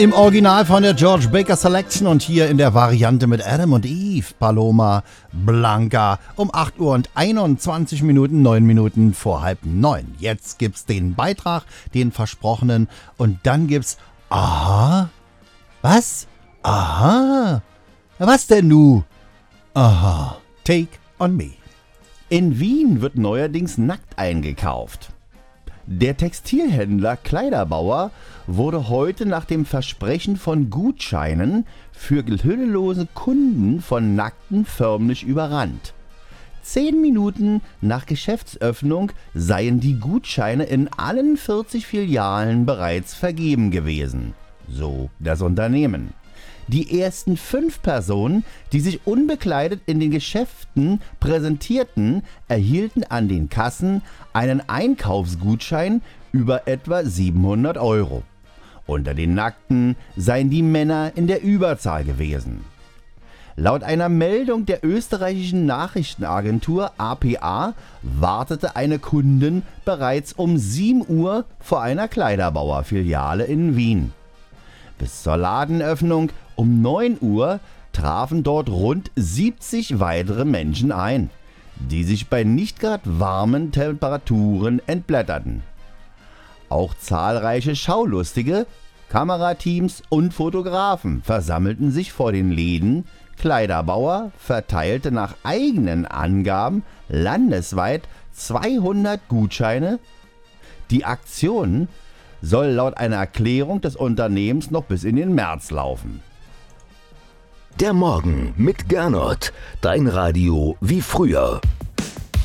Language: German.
Im Original von der George Baker Selection und hier in der Variante mit Adam und Eve, Paloma Blanca, um 8 Uhr und 21 Minuten, 9 Minuten vor 8:30. Jetzt gibt's den Beitrag, den versprochenen, und dann gibt's Aha? Was? Aha? Was denn nu? Aha. Take on me. In Wien wird neuerdings nackt eingekauft. Der Textilhändler Kleiderbauer wurde heute nach dem Versprechen von Gutscheinen für hüllelose Kunden von Nackten förmlich überrannt. 10 Minuten nach Geschäftsöffnung seien die Gutscheine in allen 40 Filialen bereits vergeben gewesen, so das Unternehmen. Die ersten 5 Personen, die sich unbekleidet in den Geschäften präsentierten, erhielten an den Kassen einen Einkaufsgutschein über etwa 700 €. Unter den Nackten seien die Männer in der Überzahl gewesen. Laut einer Meldung der österreichischen Nachrichtenagentur APA wartete eine Kundin bereits um 7 Uhr vor einer Kleiderbauer-Filiale in Wien. Bis zur Ladenöffnung um 9 Uhr trafen dort rund 70 weitere Menschen ein, die sich bei nicht gerade warmen Temperaturen entblätterten. Auch zahlreiche Schaulustige, Kamerateams und Fotografen versammelten sich vor den Läden. Kleiderbauer verteilte nach eigenen Angaben landesweit 200 Gutscheine. Die Aktion soll laut einer Erklärung des Unternehmens noch bis in den März laufen. Der Morgen mit Gernot, dein Radio wie früher.